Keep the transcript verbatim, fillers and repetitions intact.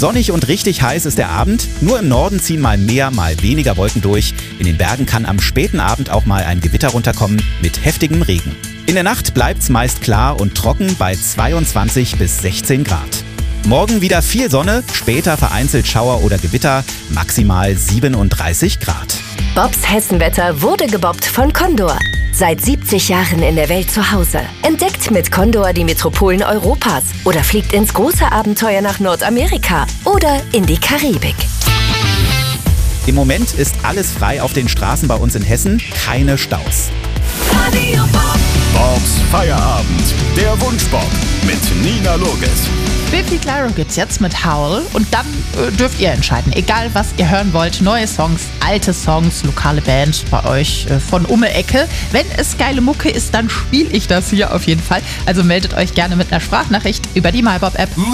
Sonnig und richtig heiß ist der Abend. Nur im Norden ziehen mal mehr, mal weniger Wolken durch. In den Bergen kann am späten Abend auch mal ein Gewitter runterkommen mit heftigem Regen. In der Nacht bleibt's meist klar und trocken bei zweiundzwanzig bis sechzehn Grad. Morgen wieder viel Sonne, später vereinzelt Schauer oder Gewitter, maximal siebenunddreißig Grad. Bobs Hessenwetter wurde gebobbt von Condor. Seit siebzig Jahren in der Welt zu Hause. Entdeckt mit Condor die Metropolen Europas oder fliegt ins große Abenteuer nach Nordamerika oder in die Karibik. Im Moment ist alles frei auf den Straßen bei uns in Hessen, keine Staus. Radio Bob. Bobs Feierabend, der Wunschbob mit Nina Loges. Biffy Clyro geht's jetzt mit Howl und dann äh, dürft ihr entscheiden, egal was ihr hören wollt, neue Songs, alte Songs, lokale Band bei euch äh, von um die Ecke. Wenn es geile Mucke ist, dann spiele ich das hier auf jeden Fall. Also meldet euch gerne mit einer Sprachnachricht über die MyBob-App.